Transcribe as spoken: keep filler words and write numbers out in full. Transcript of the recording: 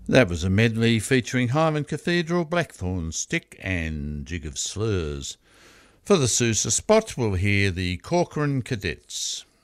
That was a medley featuring Hyman Cathedral, Blackthorn Stick and Jig of Slurs. For the Sousa spot we'll hear the Corcoran Cadets.